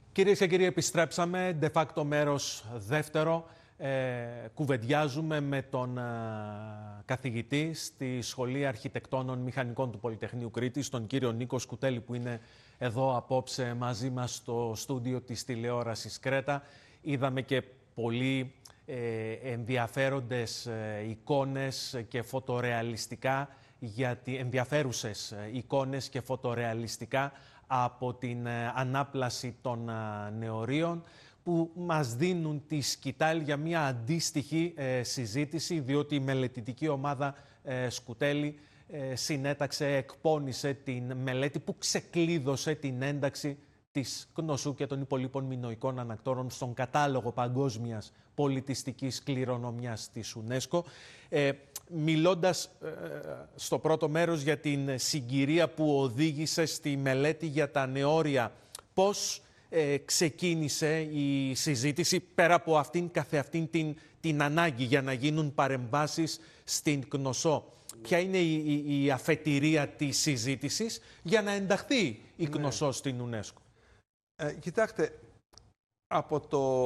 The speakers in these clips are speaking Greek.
Κυρίες και κύριοι, επιστρέψαμε. De facto μέρος δεύτερο. Κουβεντιάζουμε με τον καθηγητή στη Σχολή Αρχιτεκτόνων Μηχανικών του Πολυτεχνείου Κρήτης, τον κύριο Νίκο Σκουτέλη, που είναι εδώ απόψε μαζί μας στο στούντιο της τηλεόρασης Κρέτα. Είδαμε και πολύ ενδιαφέροντες εικόνες και φωτορεαλιστικά, ενδιαφέρουσες εικόνες και φωτορεαλιστικά από την ανάπλαση των νεωρίων, που μας δίνουν τη σκητάλη για μια αντίστοιχη συζήτηση, διότι η μελετητική ομάδα Σκουτέλη εκπώνησε την μελέτη που ξεκλείδωσε την ένταξη της Κνωσού και των υπολείπων μινωικών ανακτόρων στον κατάλογο παγκόσμιας πολιτιστικής κληρονομιάς της UNESCO. Μιλώντας στο πρώτο μέρος για την συγκυρία που οδήγησε στη μελέτη για τα νεώρια, πώς ξεκίνησε η συζήτηση πέρα από αυτήν την ανάγκη για να γίνουν παρεμβάσεις στην Κνωσό? Ποια είναι η αφετηρία της συζήτησης για να ενταχθεί η Κνωσό στην UNESCO? Κοιτάξτε, από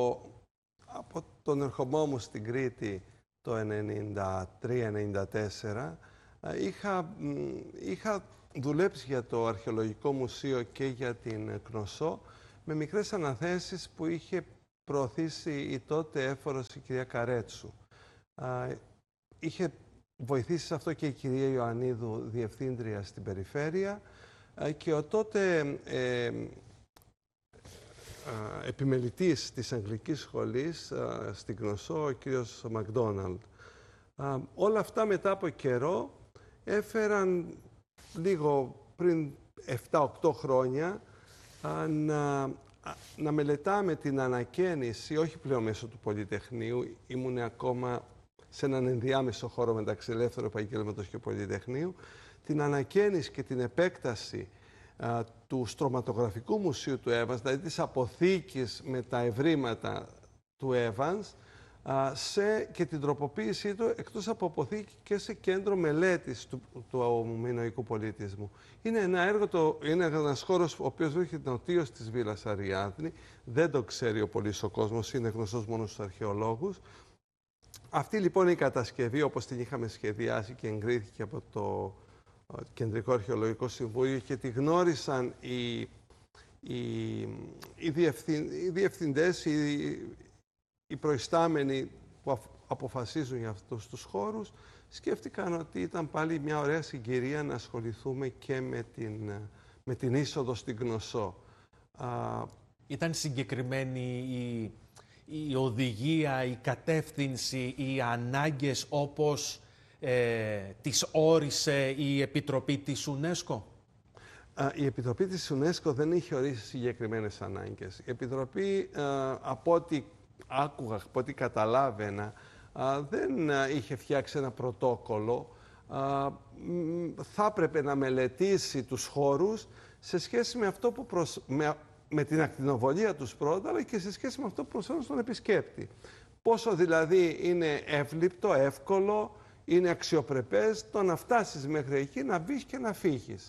τον ερχομό μου στην Κρήτη το 1993-1994 είχα δουλέψει για το Αρχαιολογικό Μουσείο και για την Κνωσό με μικρές αναθέσεις που είχε προωθήσει η τότε έφορος η κυρία Καρέτσου. Είχε βοηθήσει σε αυτό και η κυρία Ιωαννίδου, διευθύντρια στην περιφέρεια, και ο τότε επιμελητής της Αγγλικής Σχολής στην Κνωσό, ο κύριος Μακδόναλντ. Όλα αυτά μετά από καιρό έφεραν λίγο πριν 7-8 χρόνια να μελετάμε την ανακαίνιση, όχι πλέον μέσω του Πολυτεχνείου, ήμουν ακόμα σε έναν ενδιάμεσο χώρο μεταξύ ελεύθερου επαγγέλματος και Πολυτεχνείου, την ανακαίνιση και την επέκταση του Στρωματογραφικού Μουσείου του Evans, δηλαδή της αποθήκης με τα ευρήματα του Evans, και την τροποποίησή του εκτός από αποθήκη και σε κέντρο μελέτης του μινωικού πολιτισμού. Είναι ένα έργο, είναι ένας χώρος ο οποίος βρίσκεται νοτίως της Βίλας Αριάδνη, δεν το ξέρει ο πολύς ο κόσμος, είναι γνωστός μόνο στους αρχαιολόγους. Αυτή λοιπόν η κατασκευή, όπως την είχαμε σχεδιάσει και εγκρίθηκε από το Κεντρικό Αρχαιολογικό Συμβούλιο και τη γνώρισαν οι διευθυντές, οι προϊστάμενοι που αποφασίζουν για αυτούς τους χώρους, σκέφτηκαν ότι ήταν πάλι μια ωραία συγκυρία να ασχοληθούμε και με την είσοδο στην Κνωσό. Ήταν συγκεκριμένη η οδηγία, η κατεύθυνση, οι ανάγκες όπως τις όρισε η Επιτροπή της UNESCO? Η Επιτροπή της UNESCO δεν είχε ορίσει συγκεκριμένες ανάγκες. Η Επιτροπή, από ό,τι άκουγα, από ό,τι καταλάβαινα, δεν είχε φτιάξει ένα πρωτόκολλο. Θα έπρεπε να μελετήσει τους χώρους σε σχέση με αυτό που με την ακτινοβολία τους πρώτα, αλλά και σε σχέση με αυτό που προσφέρουν στον επισκέπτη. Πόσο δηλαδή είναι εύληπτο, εύκολο, είναι αξιοπρεπές το να φτάσεις μέχρι εκεί, να μπεις και να φύγεις.